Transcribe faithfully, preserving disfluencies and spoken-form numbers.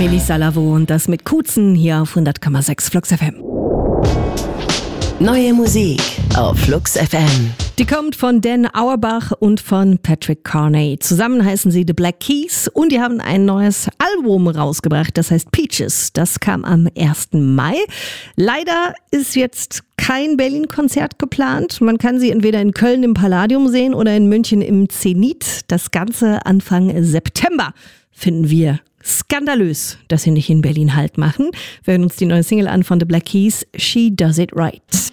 Melissa Lavo und das mit Kuzen hier auf hundert Komma sechs Flux F M. Neue Musik auf Flux F M. Die kommt von Dan Auerbach und von Patrick Carney. Zusammen heißen sie The Black Keys und die haben ein neues Album rausgebracht, das heißt Peaches. Das kam am ersten Mai. Leider ist jetzt kein Berlin-Konzert geplant. Man kann sie entweder in Köln im Palladium sehen oder in München im Zenit. Das Ganze Anfang September. Finden wir skandalös, dass sie nicht in Berlin Halt machen. Wir hören uns die neue Single an von The Black Keys, She Does It Right.